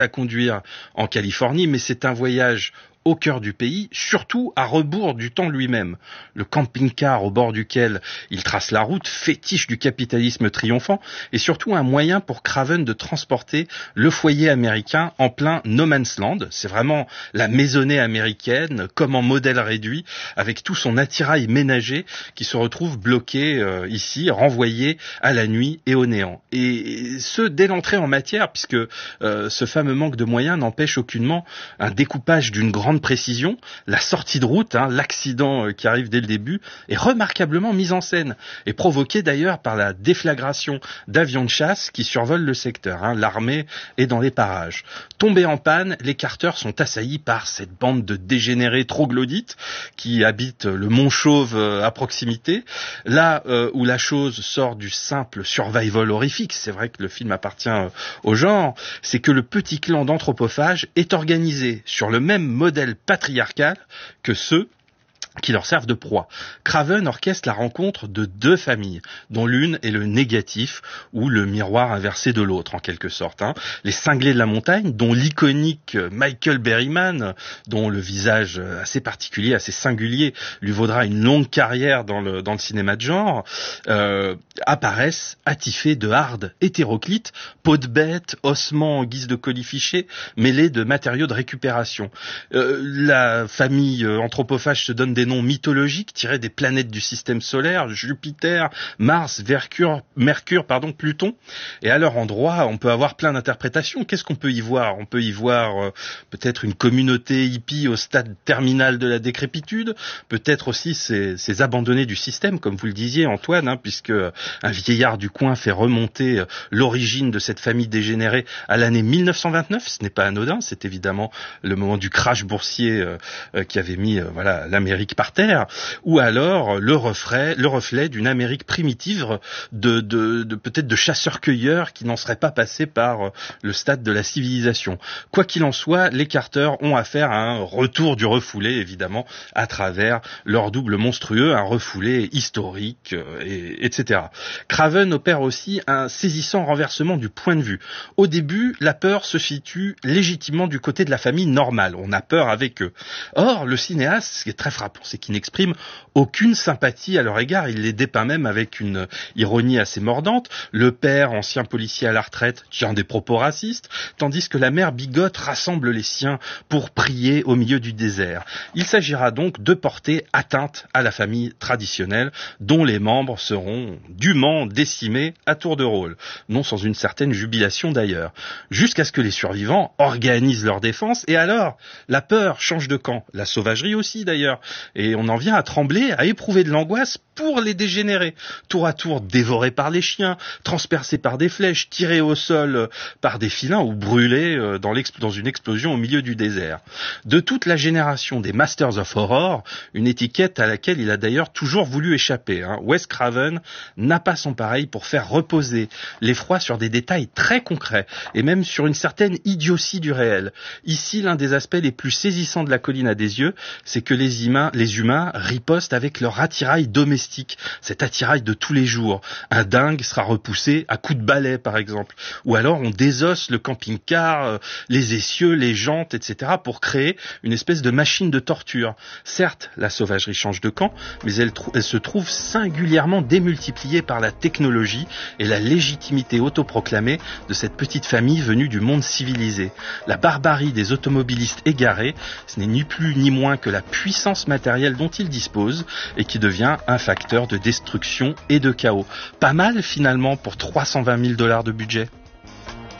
à conduire en Californie, mais c'est un voyage au cœur du pays, surtout à rebours du temps lui-même. Le camping-car au bord duquel il trace la route, fétiche du capitalisme triomphant, est surtout un moyen pour Craven de transporter le foyer américain en plein no man's land. C'est vraiment la maisonnée américaine, comme en modèle réduit, avec tout son attirail ménager qui se retrouve bloqué ici, renvoyé à la nuit et au néant. Et ce, dès l'entrée en matière, puisque ce fameux manque de moyens n'empêche aucunement un découpage d'une grande précision. La sortie de route, l'accident qui arrive dès le début, est remarquablement mise en scène et provoqué d'ailleurs par la déflagration d'avions de chasse qui survolent le secteur. L'armée est dans les parages. Tombés en panne, les Carter sont assaillis par cette bande de dégénérés troglodytes qui habitent le Mont Chauve à proximité. Là où la chose sort du simple survival horrifique, c'est vrai que le film appartient au genre, c'est que le petit clan d'anthropophages est organisé sur le même modèle patriarcal que ceux qui leur servent de proie. Craven orchestre la rencontre de deux familles, dont l'une est le négatif, ou le miroir inversé de l'autre, en quelque sorte. Les cinglés de la montagne, dont l'iconique Michael Berryman, dont le visage assez particulier, assez singulier, lui vaudra une longue carrière dans le cinéma de genre, apparaissent attifés de hardes hétéroclites, peau de bête, ossements en guise de colifichets, mêlés de matériaux de récupération. La famille anthropophage se donne des noms mythologiques tirés des planètes du système solaire, Jupiter, Mars, Mercure, Pluton. Et à leur endroit, on peut avoir plein d'interprétations. Qu'est-ce qu'on peut y voir ? On peut y voir peut-être une communauté hippie au stade terminal de la décrépitude, peut-être aussi ces abandonnés du système, comme vous le disiez Antoine, puisque un vieillard du coin fait remonter l'origine de cette famille dégénérée à l'année 1929. Ce n'est pas anodin, c'est évidemment le moment du crash boursier qui avait mis l'Amérique par terre, ou alors le reflet d'une Amérique primitive de peut-être de chasseurs-cueilleurs qui n'en seraient pas passés par le stade de la civilisation. Quoi qu'il en soit, les Carter ont affaire à un retour du refoulé, évidemment, à travers leur double monstrueux, un refoulé historique, etc. Craven opère aussi un saisissant renversement du point de vue. Au début, la peur se situe légitimement du côté de la famille normale. On a peur avec eux. Or, le cinéaste, ce qui est très frappant, c'est qu'il n'exprime aucune sympathie à leur égard. Il les dépeint même avec une ironie assez mordante. Le père, ancien policier à la retraite, tient des propos racistes, tandis que la mère bigote rassemble les siens pour prier au milieu du désert. Il s'agira donc de porter atteinte à la famille traditionnelle, dont les membres seront dûment décimés à tour de rôle, non sans une certaine jubilation d'ailleurs, jusqu'à ce que les survivants organisent leur défense, et alors, la peur change de camp, la sauvagerie aussi d'ailleurs, et on en vient à trembler, à éprouver de l'angoisse pour les dégénérés, tour à tour dévorés par les chiens, transpercés par des flèches, tirés au sol par des filins ou brûlés dans une explosion au milieu du désert. De toute la génération des Masters of Horror, une étiquette à laquelle il a d'ailleurs toujours voulu échapper, Wes Craven n'a pas son pareil pour faire reposer l'effroi sur des détails très concrets et même sur une certaine idiotie du réel. Ici, l'un des aspects les plus saisissants de La Colline à des yeux, c'est que les humains ripostent avec leur attirail domestique, cet attirail de tous les jours. Un dingue sera repoussé à coups de balai, par exemple. Ou alors on désosse le camping-car, les essieux, les jantes, etc. pour créer une espèce de machine de torture. Certes, la sauvagerie change de camp, mais elle se trouve singulièrement démultipliée par la technologie et la légitimité autoproclamée de cette petite famille venue du monde civilisé. La barbarie des automobilistes égarés, ce n'est ni plus ni moins que la puissance matérielle dont ils disposent et qui devient un facteur de destruction et de chaos. Pas mal finalement pour $320 000 de budget.